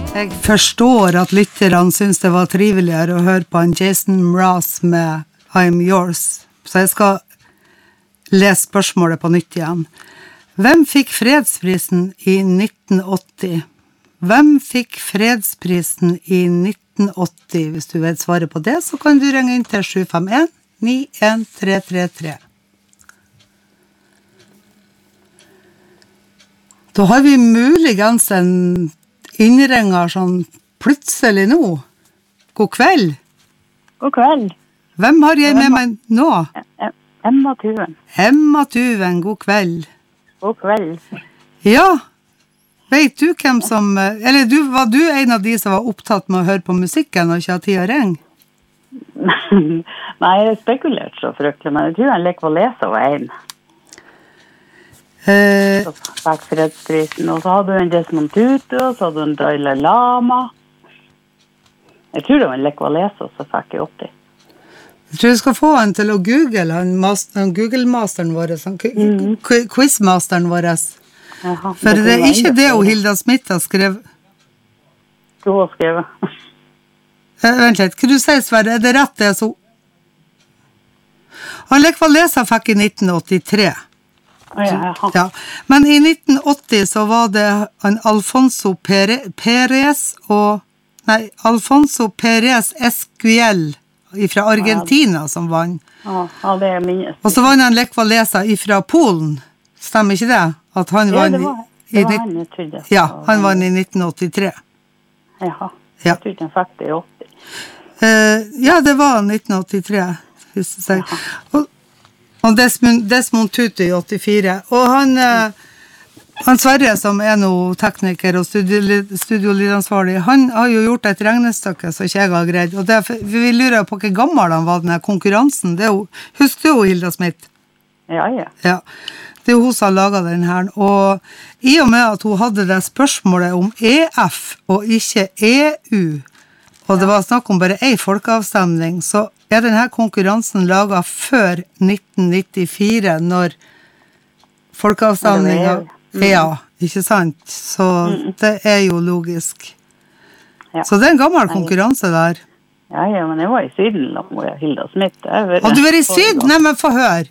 Jeg forstår at lytterne synes det var triveligere å høre på en Jason Mraz med I'm Yours. Så jeg skal lese spørsmålet på nytt igjen. Hvem fikk fredsprisen i 1980? Hvem fikk fredsprisen i 1980? Hvis du vet svaret på det, så kan du ringe inn til 751-91333. Da har vi muligens en innringer sånn plutselig nå. God kveld. God kveld. Hvem har jeg med meg nå? Emma Tuven. Emma Tuven, god kveld. God kveld. Ja, vet du hvem som... Eller var du en av de som var opptatt med å høre på musikken og ikke ha tid å ringe? Nei, jeg spekulerte så fryktelig, men jeg tror jeg liker å lese av en. Så fikk fredsprisen, og så hadde du en Desmond Tutu, og så hadde du en Dalai Lama. Jeg tror det var en lek å lese, og så fikk jeg 80. Jeg tror jeg skal få han til å google, han Google-masteren vår, quiz-masteren vår. Jaha, for det er ikke det hun Hilda Smith har skrevet. Du har skrevet. Vent litt, hva du sier, Sverre? Er det rett det så? Han lek å lese fikk i 1983. Ja. Men i 1980 så var det en Alfonso Perez Esquiel fra Argentina som vann. Ja, det er minnes. Og så vann han Lech Walesa fra Polen. Stemmer ikke det? At han vann det var han, jeg trodde. Ja, han vann i 1983. Jaha, jeg trodde han fikk det i 80. Ja, det var 1983, hvis du sier. Og Desmond Tutu i 84. Og han Sverre, som er noe tekniker og studiolidansvarlig, han har jo gjort et regnestykke som ikke jeg har greid. Og vi lurer på hvor gammel han var, denne konkurransen. Husker du Hilda Smith? Ja. Det er jo hun som har laget den her. Og i og med at hun hadde det spørsmålet om EF og ikke EU, og det var snakk om bare en folkeavstemning, så er denne konkurransen laget før 1994, når folkeavstemningen... Ja, ikke sant? Så det er jo logisk. Ja. Så det er en gammel konkurranse der. Ja, men jeg var i Syden da med Hilda Smith. Har du vært i Syden? Nei, men få høre.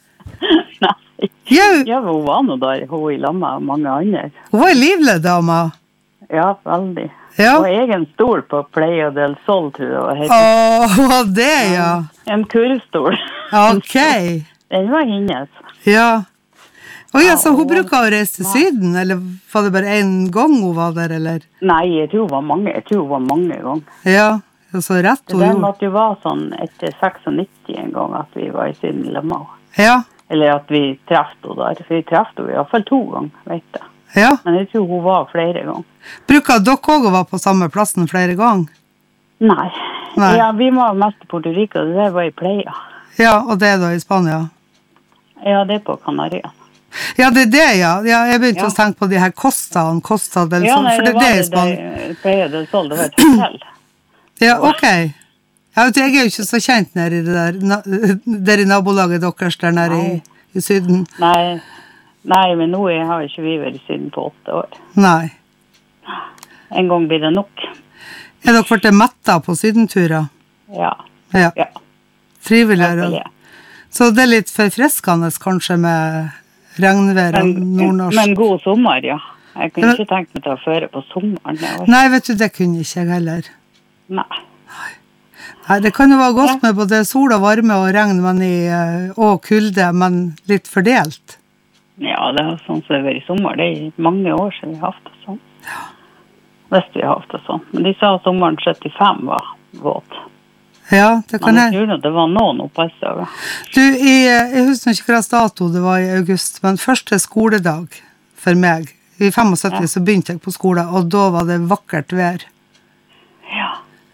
Nei, ja, hun var nå der, hun i lamma og mange andre. Hun var en livlig dame. Ja, veldig. Ja. Og egen stol på Playa del Sol, tror jeg det var. Åh, det, ja. En kurvstol. Ok. Den var hennes. Ja. Ja, så hun bruker å reise til Syden, eller var det bare en gang hun var der, eller? Nei, jeg tror hun var mange ganger. Ja, så rett hun gjorde. Det måtte jo være sånn etter 96 en gang at vi var i Syden i lamma. Ja. Eller at vi trefte henne der. For vi trefte henne i hvert fall 2 ganger, vet jeg. Ja. Men jeg tror hun var flere ganger. Bruker dere også å være på samme plassen flere ganger? Nei. Ja, vi var mest i Puerto Rico, det var i Playa. Ja, og det er da i Spania? Ja, det er på Kanarien. Ja, det er det, ja. Jeg begynte å tenke på de her Costa del Sol, for det er i Spania. Playa del Sol, det var et hotell. Ja, ok. Jeg er jo ikke så kjent nede i det der i nabolaget deres der nede i Syden. Nei, men nå har ikke vi vært i Syden på 8 år. Nei. En gang blir det nok. Er dere vært metta på sydenturer? Ja. Triveligere. Så det er litt forfriskende kanskje med regnvær og nordnorsk. Men god sommer, ja. Jeg kunne ikke tenkt meg til å føre på sommeren. Nei, vet du, det kunne ikke jeg heller. Nei, det kan jo være godt med både sol og varme og regn, og kulde, men litt fordelt. Ja, det er sånn som det har vært i sommer. Det er mange år siden vi har haft det sånn. Hvis vi har haft det sånn. Men de sa at sommeren 75 var våt. Ja, det kan jeg. Men jeg tror det var noen oppholdsdager. Du, jeg husker ikke hva dato det var i august, men første skoledag for meg, i 75 så begynte jeg på skole, og da var det vakkert vær. Ja.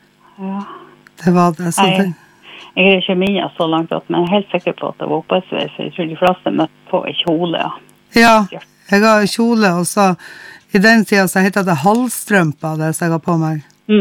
Det var det. Jeg er ikke minnet så langt opp, men jeg er helt sikker på at det var oppholdsvær, for jeg tror de fleste møtte på en kjole. Ja, jeg har kjole, og så i den tiden så heter det halvstrømpa, det som jeg har på meg.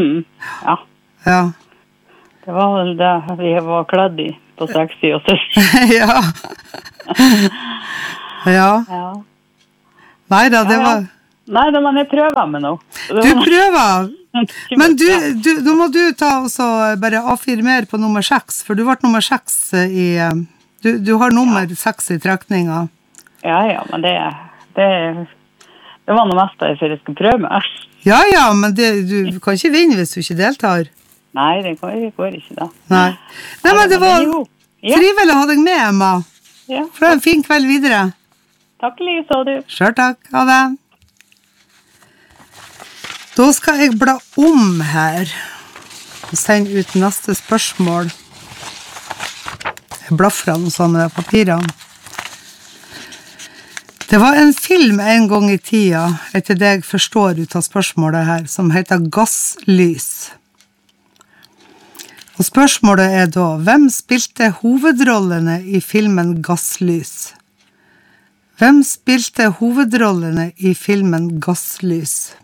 Ja. Det var vel det vi var kledd i på 60 og 70. Ja. Nei da, det var... Nei, det må jeg prøve med nå. Du prøver, men da må du ta og så bare affirmere på nummer 6, for du ble nummer 6 i, du har nummer 6 i trekninga. Ja, men det var noe mest jeg for jeg skal prøve med. Ja, men du kan ikke vinne hvis du ikke deltar. Nei, det går ikke da. Nei, men det var trivelig å ha deg med, Emma. Ja. For en fin kveld videre. Takk lige så du. Selv takk, ha det. Da skal jeg bla om her og sende ut neste spørsmål. Jeg blaffer noe sånn med papirene. Det var en film en gang i tida, etter det jeg forstår ut av spørsmålet her, som heter Gasslys. Og spørsmålet da, hvem spilte hovedrollene i filmen Gasslys? Hvem spilte hovedrollene i filmen Gasslys?